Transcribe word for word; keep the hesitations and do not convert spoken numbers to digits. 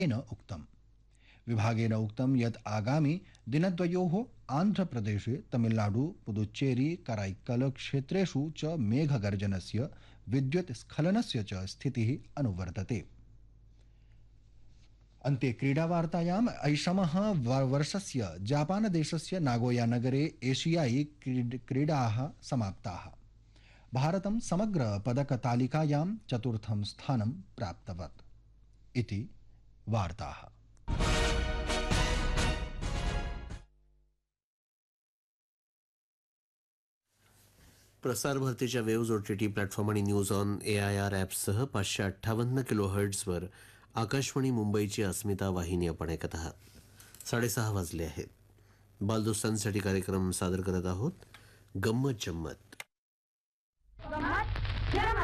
येन उक्तम्। विभागेन उक्तं यत् आगामि दिनद्वयोः आन्ध्रप्रदेशे तमिलनाडु पुदुच्चेरी कराईक्कल क्षेत्रेषु च मेघगर्जनस्य विद्युत् स्खलनस्य च स्थितिः अनुवर्तते। अन्ते क्रीडावार्तायाम् ऐषमः वर्षस्य जापानदेशस्य नागोयानगरे एशियाई क्रीड क्रीडाः समाप्ताः। भारतं समग्र पदकतालिकायां चतुर्थं स्थानं प्राप्तवत् इति वार्ताः। प्रसार भारतीच्या waves O T T platform आणि news on A I R ॲपसह पाचशे अठ्ठावन्न किलो हर्ट्झवर आकाशवाणी मुंबईची अस्मिता वाहिनी आपण ऐकत आहात। साडेसहा वाजले आहेत। बालदोस्तांसाठी कार्यक्रम सादर करत आहोत गंमत जम्मत।